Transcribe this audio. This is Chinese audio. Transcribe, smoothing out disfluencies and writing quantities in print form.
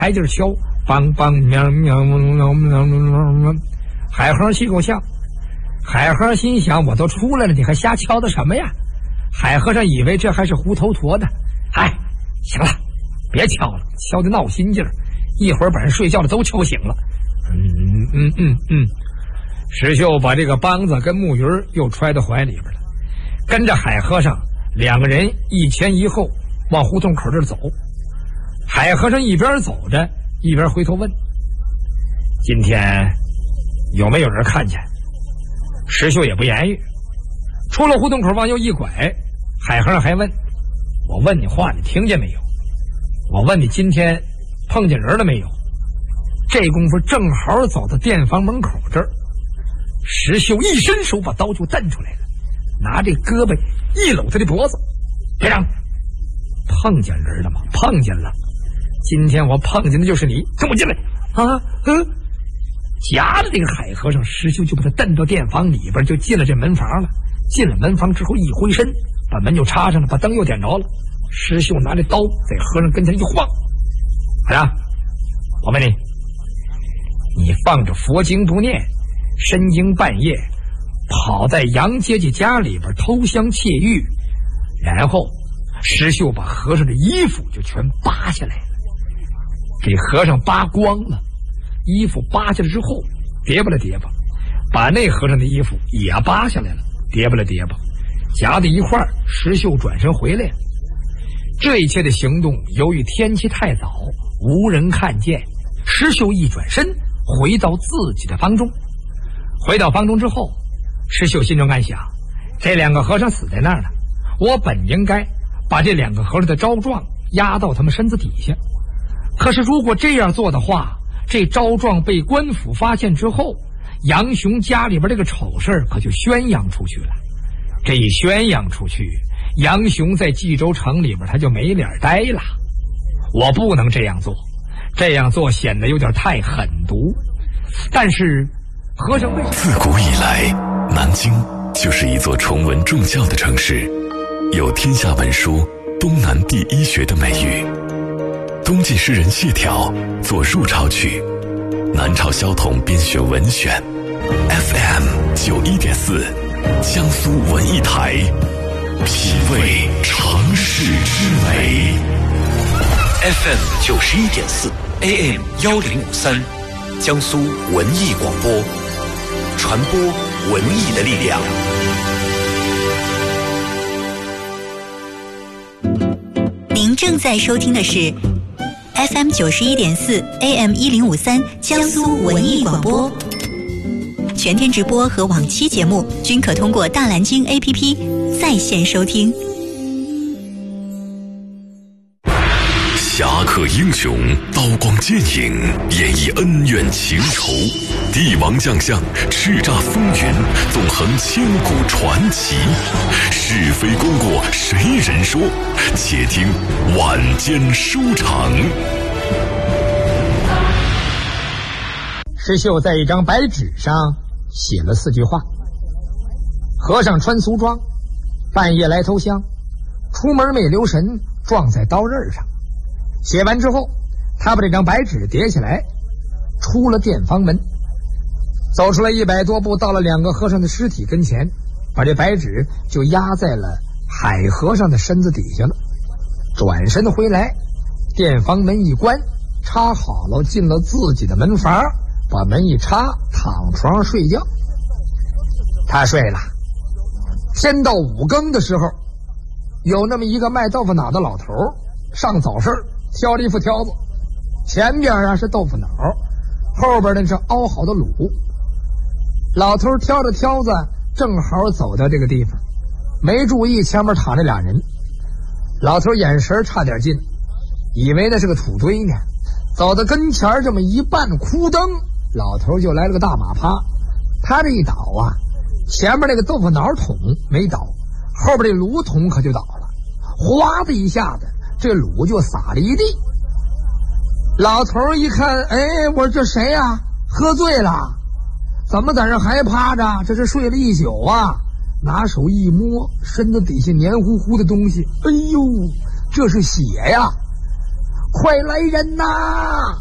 挨劲敲，梆梆喵喵喵喵喵。海和尚气够呛，海和尚心想：我都出来了，你还瞎敲的什么呀？海和尚以为这还是糊头陀的，哎，行了，别敲了，敲的闹心劲儿，一会儿把人睡觉的都敲醒了。石秀把这个梆子跟木鱼又揣到怀里边了，跟着海和尚两个人一前一后往胡同口这儿走。海和尚一边走着一边回头问：今天有没有人看见？石秀也不言语，出了胡同口往右一拐。海和尚还问：我问你话你听见没有？我问你今天碰见人了没有？这功夫正好走到店房门口这儿，石秀一伸手把刀就蹬出来了，拿这胳膊一搂他的脖子：别嚷！碰见人了吗？碰见了。今天我碰见的就是你，跟我进来！夹着这个海和尚，石秀就把他蹬到店房里边，就进了这门房了。进了门房之后一回身，把门就插上了，把灯又点着了。石秀拿着刀在和尚跟前一晃：好呀，我问你，你放着佛经不念，深更半夜跑在杨姐姐家里边偷香窃玉，然后石秀把和尚的衣服就全扒下来了，给和尚扒光了，衣服扒下来之后叠吧了叠吧，把那和尚的衣服也扒下来了，叠吧了叠吧，夹在一块儿。石秀转身回来了。这一切的行动由于天气太早无人看见，石秀一转身回到自己的房中。回到房中之后，石秀心中暗想：这两个和尚死在那儿呢，我本应该把这两个和尚的招状压到他们身子底下。可是如果这样做的话，这招状被官府发现之后，杨雄家里边这个丑事可就宣扬出去了。这一宣扬出去，杨雄在冀州城里边他就没脸待了。我不能这样做，这样做显得有点太狠毒。但是和尚为自古以来，南京就是一座崇文重教的城市，有天下文书东南第一学的美誉。东晋诗人谢朓作入朝曲，南朝萧统编选文选。 FM 91.4江苏文艺台，品味城市之美。 FM 91.4 AM 1053江苏文艺广播，传播文艺的力量。 您正在收听的是 FM 91.4 AM 1053江苏文艺广播，全天直播和往期节目均可通过大蓝鲸 APP 在线收听。 侠客英雄，刀光剑影，演绎恩怨情仇，帝王将相，叱咤风云，纵横千古传奇。是非功过谁人说？且听晚间书场。 石秀在一张白纸上写了4句话：和尚穿俗装，半夜来偷香，出门没留神，撞在刀刃上。写完之后，他把这张白纸叠起来，出了店房门，走出来100多步，到了2个和尚的尸体跟前，把这白纸就压在了海和尚的身子底下了。转身回来，店房门一关，插好了，进了自己的门房，把门一插，躺床上睡觉。他睡了。天到5更的时候，有那么一个卖豆腐脑的老头上早市挑了一副挑子，前边是豆腐脑，后边是熬好的卤。老头挑着挑子，正好走到这个地方，没注意前面躺着俩人。老头眼神差点进，以为那是个土堆呢，走到跟前这么一绊，哭蹬，老头就来了个大马趴。他这一倒啊，前面那个豆腐脑桶没倒，后边这卤桶可就倒了，哗的一下子，这卤就洒了一地。老头一看，哎，我说这谁呀？喝醉了，怎么在这还趴着？这是睡了一宿啊！拿手一摸，身子底下黏糊糊的东西，哎呦，这是血呀！ 快来人呐！